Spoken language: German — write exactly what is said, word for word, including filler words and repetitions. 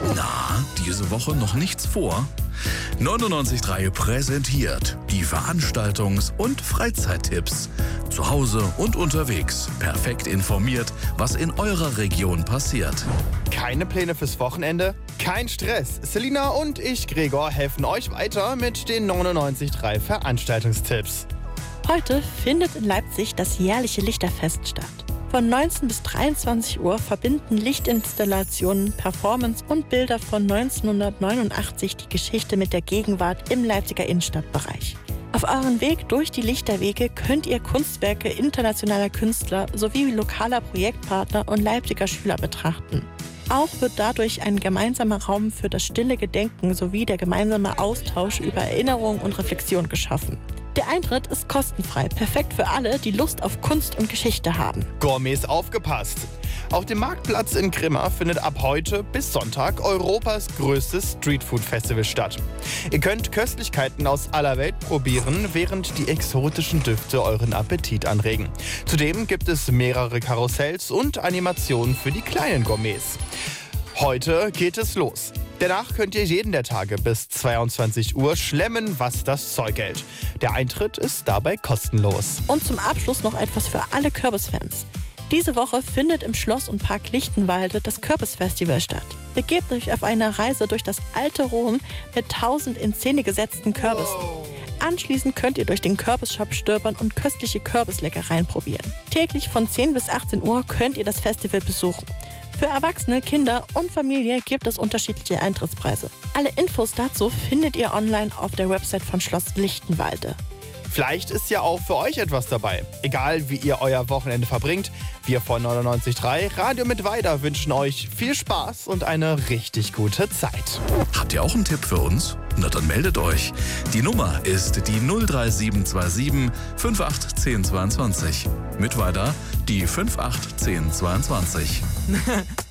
Na, diese Woche noch nichts vor? neunundneunzig Komma drei präsentiert die Veranstaltungs- und Freizeittipps. Zu Hause und unterwegs. Perfekt informiert, was in eurer Region passiert. Keine Pläne fürs Wochenende? Kein Stress. Selina und ich, Gregor, helfen euch weiter mit den neunundneunzig Komma drei Veranstaltungstipps. Heute findet in Leipzig das jährliche Lichterfest statt. Von neunzehn bis dreiundzwanzig Uhr verbinden Lichtinstallationen, Performance und Bilder von neunzehnhundertneunundachtzig die Geschichte mit der Gegenwart im Leipziger Innenstadtbereich. Auf eurem Weg durch die Lichterwege könnt ihr Kunstwerke internationaler Künstler sowie lokaler Projektpartner und Leipziger Schüler betrachten. Auch wird dadurch ein gemeinsamer Raum für das stille Gedenken sowie der gemeinsame Austausch über Erinnerung und Reflexion geschaffen. Der Eintritt ist kostenfrei, perfekt für alle, die Lust auf Kunst und Geschichte haben. Gourmets aufgepasst! Auf dem Marktplatz in Grimma findet ab heute bis Sonntag Europas größtes Streetfood-Festival statt. Ihr könnt Köstlichkeiten aus aller Welt probieren, während die exotischen Düfte euren Appetit anregen. Zudem gibt es mehrere Karussells und Animationen für die kleinen Gourmets. Heute geht es los. Danach könnt ihr jeden der Tage bis zweiundzwanzig Uhr schlemmen, was das Zeug hält. Der Eintritt ist dabei kostenlos. Und zum Abschluss noch etwas für alle Kürbisfans. Diese Woche findet im Schloss und Park Lichtenwalde das Kürbisfestival statt. Begebt euch auf eine Reise durch das alte Rom mit tausend in Szene gesetzten Kürbissen. Anschließend könnt ihr durch den Kürbisshop stöbern und köstliche Kürbisleckereien probieren. Täglich von zehn bis achtzehn Uhr könnt ihr das Festival besuchen. Für Erwachsene, Kinder und Familie gibt es unterschiedliche Eintrittspreise. Alle Infos dazu findet ihr online auf der Website von Schloss Lichtenwalde. Vielleicht ist ja auch für euch etwas dabei. Egal wie ihr euer Wochenende verbringt, wir von neunundneunzig Komma drei Radio mit Weida wünschen euch viel Spaß und eine richtig gute Zeit. Habt ihr auch einen Tipp für uns? Na dann meldet euch. Die Nummer ist die null drei sieben zwei sieben fünf acht eins null zwei zwei. Mit Weida die fünf acht eins null zwei zwei.